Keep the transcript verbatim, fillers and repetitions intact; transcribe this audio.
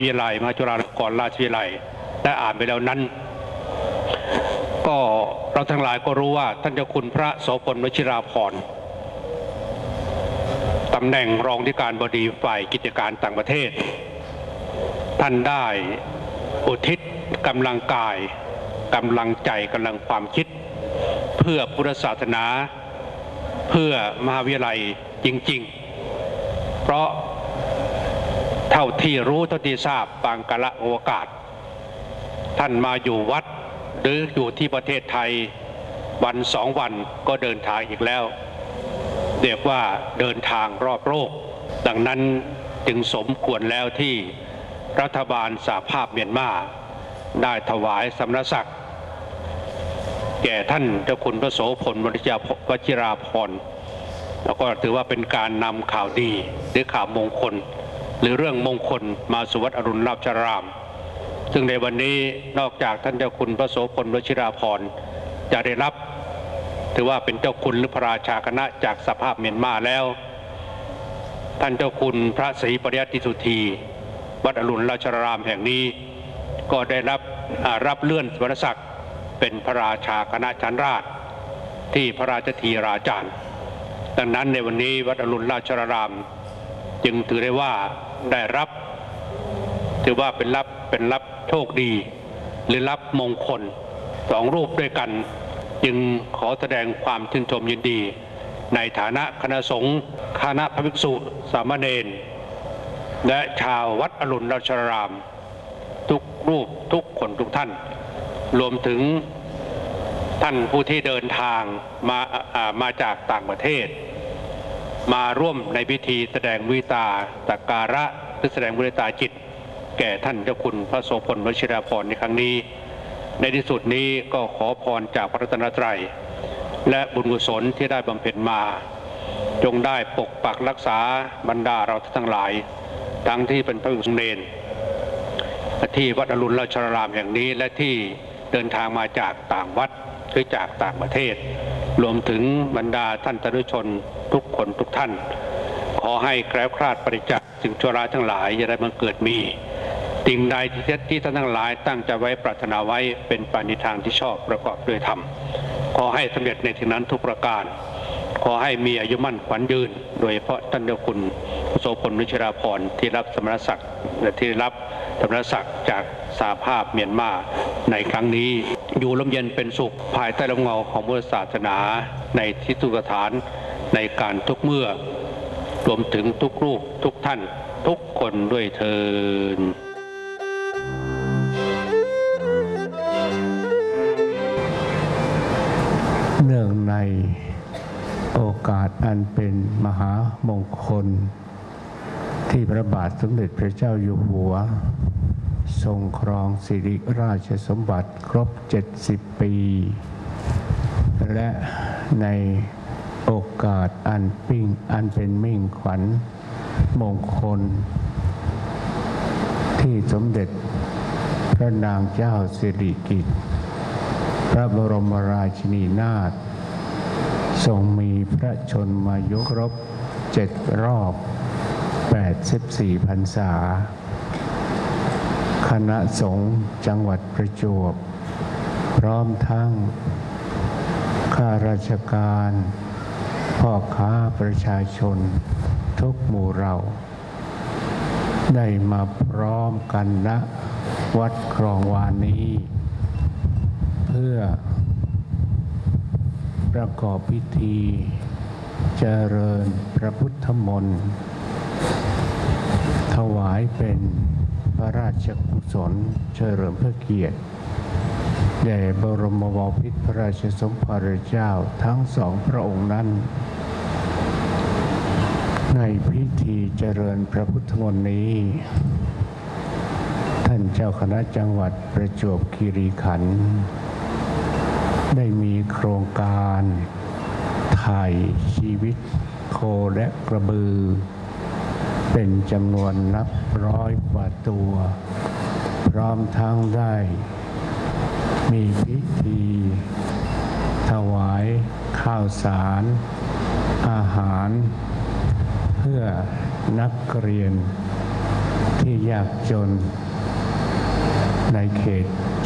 วิทยาลัยมหาจุฬาลงกรณราชวิทยาลัยได้อ่านไปแล้วนั้นก็เราทั้งหลายก็รู้ว่าท่านเจ้าคุณพระโสพลวชิราภรณ์ตำแหน่งรองที่การบดีฝ่ายกิจการต่างประเทศท่านได้อุทิศกำลังกายกำลังใจกำลังความคิดเพื่อพุทธศาสนาเพื่อมหาวิทยาลัยจริงๆเพราะเท่าที่รู้เท่าที่ทราบบางกาลโอกาสท่านมาอยู่วัดหรืออยู่ที่ประเทศไทยวันสองวันก็เดินทางอีกแล้วเรียกว่าเดินทางรอบโลกดังนั้นจึงสมควรแล้วที่รัฐบาลสหภาพเมียนมาได้ถวายสมณศักดิ์แก่ท่านเจ้าคุณพระโสพลวชิราภรณ์แล้วก็ถือว่าเป็นการนำข่าวดีหรือข่าวมงคลหรือเรื่องมงคลมาสู่วัดอรุณราชารามซึ่งในวันนี้นอกจากท่านเจ้าคุณพระโสพลวชิราภรณ์จะได้รับถือว่าเป็นเจ้าคุณหรือพระราชาคณะจากสหภาพเมียนมาแล้วท่านเจ้าคุณพระศรีปริยัติสุธีวัดอรุณราชารามแห่งนี้ก็ได้รับรับเลื่อนสมณศักดิ์เป็นพระราชาคณะชั้นราชที่พระราชธีราจารย์ดังนั้นในวันนี้วัดอรุณราชารามจึงถือได้ว่าได้รับถือว่าเป็นรับเป็นรับโชคดีหรือรับมงคลสองรูปด้วยกันจึงขอแสดงความชื่นชมยินดีในฐานะคณะสงฆ์คณะพระภิกษุสามเณรและชาววัดอรุณราชารามทุกรูปทุกคนทุกท่านรวมถึงท่านผู้ที่เดินทางมามาจากต่างประเทศมาร่วมในพิธีแสดงวิตาสักการะหรือแสดงวิตาจิตแก่ท่านเจ้าคุณพระโสพลวชิราภรณ์ในครั้งนี้ในที่สุดนี้ก็ขอพรจากพระรัตนตรัยและบุญกุศลที่ได้บำเพ็ญมาจงได้ปกปักรักษาบรรดาเราทั้งหลายทั้งที่เป็นพระภิกษุเณรที่วัดอรุณราชารามแห่งนี้และที่เดินทางมาจากต่างวัดหรือจากต่างประเทศรวมถึงบรรดาท่านสาธุชนทุกคนทุกท่านขอให้แคล้วคลาดปราศจากสิ่งชั่วร้ายทั้งหลายอย่าได้บังเกิดมีสิ่งใดที่ท่านทั้งหลายตั้งใจไว้ปรารถนาไว้เป็นปณิธานที่ชอบประกอบด้วยธรรมขอให้สำเร็จในที่นั้นทุกประการขอให้มีอายุมั่นขวัญยืนโดยเฉพาะท่านเจ้าคุณพระโสพลวชิราภรณ์ที่รับสมณศักดิ์และที่รับสมณศักดิ์จากสหภาพเมียนมาในครั้งนี้อยู่ร่มเย็นเป็นสุขภายใต้ร่มเงาของพุทธศาสนาในที่ทุกสถานในการทุกเมื่อรวมถึงทุกรูปทุกท่านทุกคนด้วยเถิดเนื่องในโอกาสอันเป็นมหามงคลที่พระบาทสมเด็จพระเจ้าอยู่หัวทรงครองสิริราชสมบัติครบเจ็ดสิบปีและในโอกาสอันปิ้งอันเป็นมิ่งขวัญมงคลที่สมเด็จพระนางเจ้าสิริกิติ์พระบรมราชินีนาถทรงมีพระชนมายุครบเจ็ดรอบแปดสิบสี่พรรษาคณะสงฆ์จังหวัดประจวบพร้อมทั้งข้าราชการพ่อค้าประชาชนทุกหมู่เราได้มาพร้อมกันณวัดคลองวานนี้เพื่อประกอบพิธีเจริญพระพุทธมนต์ถวายเป็นพระราชกุศลเฉลิมพระเกียรติแด่บรมบพิตรพระราชสมภารเจ้าทั้งสองพระองค์นั้นในพิธีเจริญพระพุทธมนต์นี้ท่านเจ้าคณะจังหวัดประจวบคีรีขันธ์ได้มีโครงการถ่ายชีวิตโคและกระบือเป็นจำนวนนับร้อยกว่าตัวพร้อมทั้งได้มีพิธีถวายข้าวสารอาหารเพื่อนักเรียนที่ยากจนในเขต